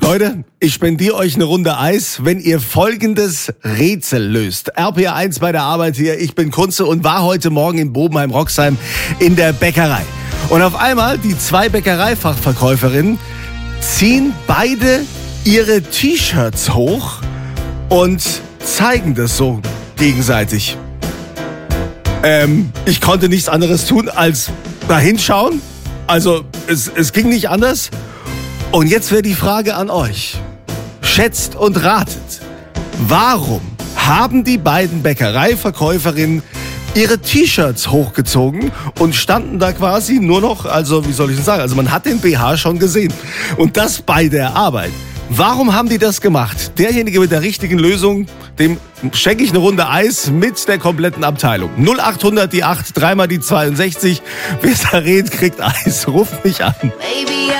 Leute, ich spendiere euch eine Runde Eis, wenn ihr folgendes Rätsel löst. RPR1 bei der Arbeit hier, ich bin Kunze und war heute Morgen in Bobenheim-Roxheim in der Bäckerei. Und auf einmal, die zwei Bäckereifachverkäuferinnen ziehen beide ihre T-Shirts hoch und zeigen das so gegenseitig. Ich konnte nichts anderes tun, als da hinschauen. Also, es ging nicht anders. Und jetzt wäre die Frage an euch. Schätzt und ratet. Warum haben die beiden Bäckereiverkäuferinnen ihre T-Shirts hochgezogen und standen da quasi nur noch, also wie soll ich denn sagen, also man hat den BH schon gesehen. Und das bei der Arbeit. Warum haben die das gemacht? Derjenige mit der richtigen Lösung, dem schenke ich eine Runde Eis mit der kompletten Abteilung. 0800 die 8, dreimal die 62. Wer es errät, kriegt Eis. Ruft mich an. Baby,